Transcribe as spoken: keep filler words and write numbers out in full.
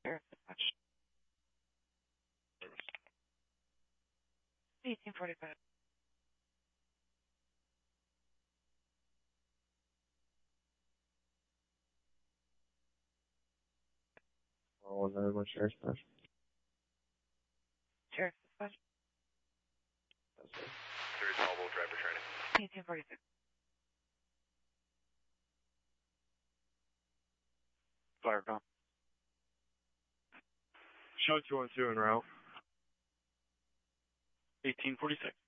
eighteen forty-five. Oh, nine one Sheriff's Dispatch. Sheriff's Dispatch. That's it. Third mobile driver training. eighteen forty-six. Firecom. Show two one two en route. eighteen forty-six.